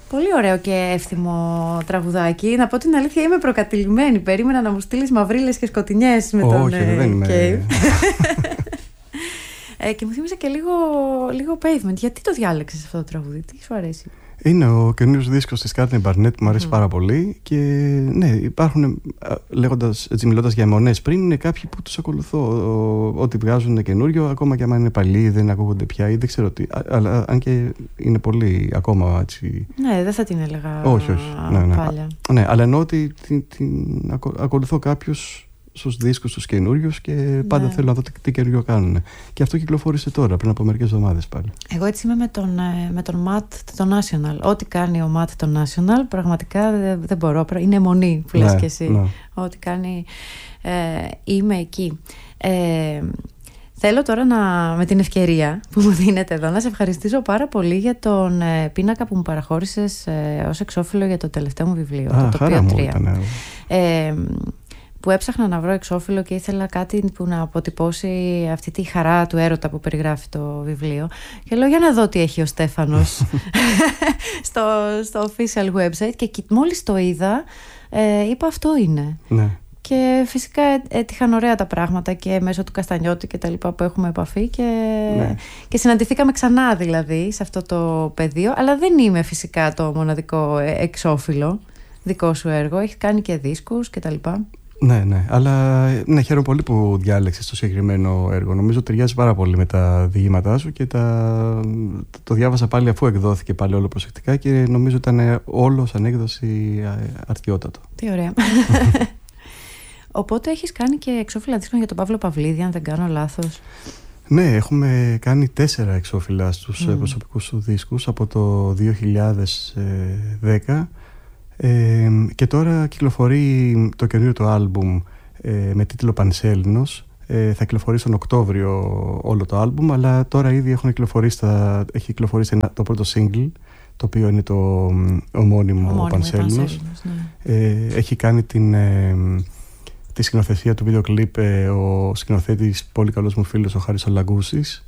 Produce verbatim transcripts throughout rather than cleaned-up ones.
Πολύ ωραίο και εύθυμο τραγουδάκι. Να πω την αλήθεια, είμαι προκατηλημένη. Περίμενα να μου στείλεις μαυρίλες και σκοτεινιές με oh, τον όχι, ε, δεν είμαι. ε, και μου θύμισε και λίγο, λίγο Pavement. Γιατί το διάλεξες αυτό το τραγούδι, τι σου αρέσει? Είναι ο καινούργιος δίσκος της Courtney Barnett που μου αρέσει mm. πάρα πολύ. Και ναι, υπάρχουν, λέγοντας, έτσι μιλώντας για αιμονές πριν, είναι κάποιοι που τους ακολουθώ. Ό,τι βγάζουν καινούριο, ακόμα και άμα είναι παλιοί, δεν ακούγονται πια ή δεν ξέρω τι. Αλλά αν και είναι πολύ ακόμα έτσι. Ναι, δεν θα την έλεγα. Όχι, όχι. Ναι, ναι. Πάλια. Ναι, αλλά εννοώ ότι την, την ακολουθώ κάποιους στους δίσκους τους καινούριους και ναι. πάντα θέλω να δω τι, τι καινούριο κάνουν. Και αυτό κυκλοφόρησε τώρα, πριν από μερικές εβδομάδες πάλι. Εγώ έτσι είμαι με τον, με τον Matt, το National. Ό,τι κάνει ο Matt το National, πραγματικά δεν, δεν μπορώ. Είναι αιμονή που λες ναι, και εσύ. Ναι. Ό,τι κάνει, ε, είμαι εκεί. Ε, Θέλω τώρα να, με την ευκαιρία που μου δίνετε εδώ να σε ευχαριστήσω πάρα πολύ για τον ε, πίνακα που μου παραχώρησες ε, ως εξώφυλλο για το τελευταίο μου βιβλίο, Α, το Τοπίο τρία. Ήταν, ε, που έψαχνα να βρω εξώφυλλο και ήθελα κάτι που να αποτυπώσει αυτή τη χαρά του έρωτα που περιγράφει το βιβλίο. Και λέω για να δω τι έχει ο Στέφανος στο, στο official website και μόλις το είδα ε, είπα αυτό είναι. Ναι. Και φυσικά έτυχαν ωραία τα πράγματα και μέσω του Καστανιώτη και τα λοιπά που έχουμε επαφή και, ναι. και συναντηθήκαμε ξανά δηλαδή σε αυτό το πεδίο. Αλλά δεν είμαι φυσικά το μοναδικό εξώφυλλο δικό σου έργο. Έχεις κάνει και δίσκους και τα λοιπά. Ναι, ναι, αλλά ναι, χαίρομαι πολύ που διάλεξες το συγκεκριμένο έργο. Νομίζω ταιριάζει πάρα πολύ με τα διηγήματά σου και τα... το διάβασα πάλι αφού εκδόθηκε πάλι όλο προσεκτικά και νομίζω ήταν όλο σαν έκδοση αρτιότατο. Τι ωραία. Οπότε έχεις κάνει και εξώφυλλα δίσκων για τον Παύλο Παυλίδη, αν δεν κάνω λάθος. Ναι, έχουμε κάνει τέσσερα εξώφυλλα στους mm. προσωπικούς σου δίσκους από το δύο χιλιάδες δέκα ε, και τώρα κυκλοφορεί το καινούριο το άλμπουμ ε, με τίτλο Πανσέλινος. Ε, θα κυκλοφορήσει τον Οκτώβριο όλο το άλμπουμ, αλλά τώρα ήδη έχουν κυκλοφορήσει τα, έχει κυκλοφορήσει ένα, το πρώτο single, το οποίο είναι το ομώνυμο, ομώνυμο Πανσέλινος. Ναι. Ε, έχει κάνει την... Ε, τη σκηνοθεσία του βίντεο κλιπ ε, ο σκηνοθέτης, πολύ καλός μου φίλος, ο Χάρης Ολαγκούσης.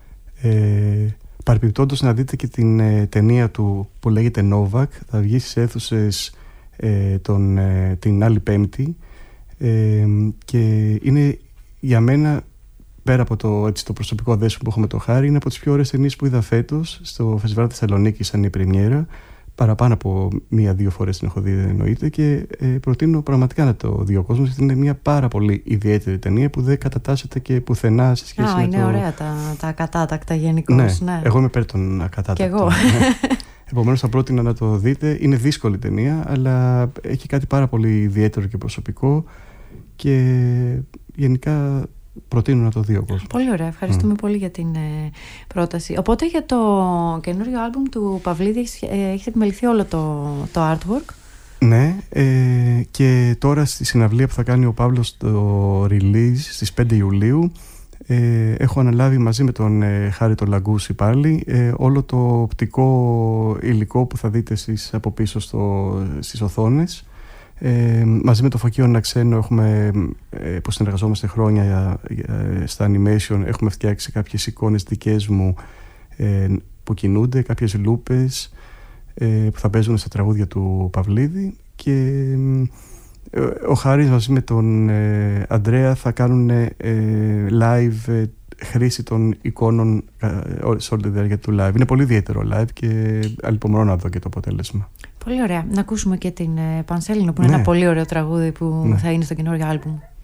Ε, παρεπιπτόντως να δείτε και την ε, ταινία του που λέγεται Novak, θα βγει στις αίθουσες ε, τον, ε, την άλλη Πέμπτη ε, και είναι για μένα, πέρα από το, έτσι, το προσωπικό δέσιμο που έχω με το Χάρη, είναι από τις πιο ωραίες ταινίες που είδα φέτος στο Φεστιβάλ Θεσσαλονίκη σαν η πρεμιέρα. Παραπάνω από μία-δύο φορές την έχω δει, δεν εννοείται, και ε, προτείνω πραγματικά να το δει ο κόσμος, γιατί είναι μια πάρα πολύ ιδιαίτερη ταινία που δεν κατατάσσεται και πουθενά σε σχέση Α, με είναι το... ωραία τα, τα ακατάτακτα γενικώς. Ναι, ναι, εγώ είμαι υπέρ των ακατάτακτων. Κι εγώ. Ναι. Επομένως θα πρότεινα να το δείτε. Είναι δύσκολη ταινία, αλλά έχει κάτι πάρα πολύ ιδιαίτερο και προσωπικό και γενικά προτείνω να το δει ο κόσμος. Πολύ ωραία, ευχαριστούμε mm. πολύ για την ε, πρόταση. Οπότε για το καινούριο άλμπουμ του Παυλίδη έχει ε, επιμεληθεί όλο το, το artwork. Ναι, ε, και τώρα στη συναυλία που θα κάνει ο Παύλος το release στις πέντε Ιουλίου ε, έχω αναλάβει μαζί με τον ε, Χάρη τον Λαγκούση πάλι ε, όλο το οπτικό υλικό που θα δείτε εσείς από πίσω στο, στις οθόνες. Ε, μαζί με το Φωκείο Ναξένο έχουμε, ε, που συνεργαζόμαστε χρόνια για, για, στα animation, έχουμε φτιάξει κάποιες εικόνες δικές μου ε, που κινούνται, κάποιες λούπες ε, που θα παίζουν στα τραγούδια του Παυλίδη και ε, ο Χάρης μαζί με τον ε, Αντρέα θα κάνουν ε, live ε, χρήση των εικόνων ε, σε όλη τη διάρκεια του live. Είναι πολύ ιδιαίτερο live και αλυπομονώ να δω και το αποτέλεσμα. Πολύ ωραία. Να ακούσουμε και την Πανσέλινο που είναι ναι. ένα πολύ ωραίο τραγούδι που ναι. θα είναι στο καινούριο άλμπουμ.